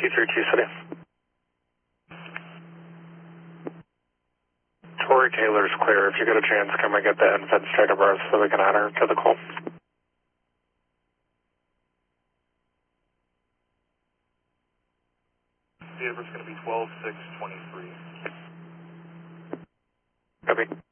232 City. Tori Taylor's clear. If you get a chance, come and get the infant straight of birth so we can add her to the call. Date of birth is going to be 12/6/23. Copy.